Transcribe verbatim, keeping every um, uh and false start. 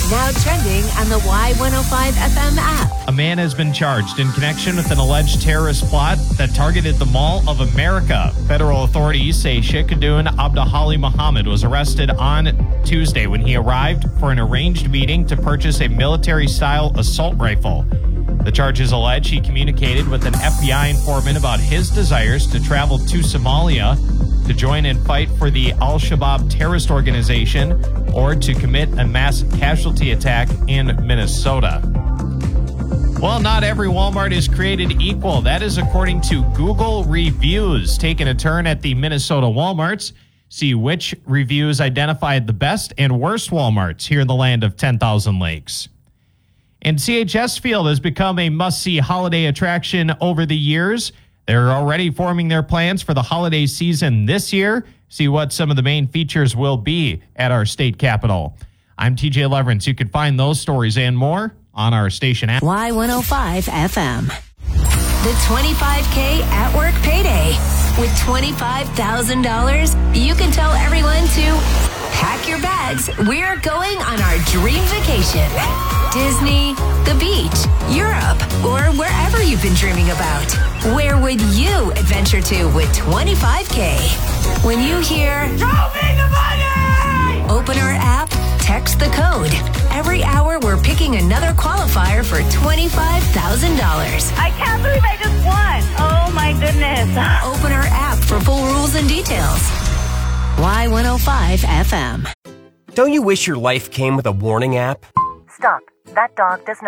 Now trending on the Y one oh five F M app. A man has been charged in connection with an alleged terrorist plot that targeted the Mall of America. Federal authorities say Sheikhadoon Abdulhali Muhammad was arrested on Tuesday when he arrived for an arranged meeting to purchase a military-style assault rifle. The charges allege he communicated with an F B I informant about his desires to travel to Somalia to join and fight for the Al-Shabaab terrorist organization or to commit a mass casualty attack in Minnesota. Well, not every Walmart is created equal. That is according to Google Reviews. Taking a turn at the Minnesota Walmarts, see which reviews identified the best and worst Walmarts here in the land of ten thousand lakes. And C H S Field has become a must-see holiday attraction over the years. They're already forming their plans for the holiday season this year. See what some of the main features will be at our state capitol. I'm T J Leverance. You can find those stories and more on our station app. Y one oh five F M. The twenty-five K at work payday. With twenty-five thousand dollars, you can tell everyone to pack your bags. We're going on our dream vacation. Disney, the beach, Europe, or wherever you've been dreaming about. Where would you adventure to with twenty-five K? When you hear, "Show me the money!" Open our app, text the code. Every hour, we're picking another qualifier for twenty-five thousand dollars. I can't believe I just won. Oh, my goodness. Open our app for full rules and details. Y one oh five F M. Don't you wish your life came with a warning app? Stop. That dog does not.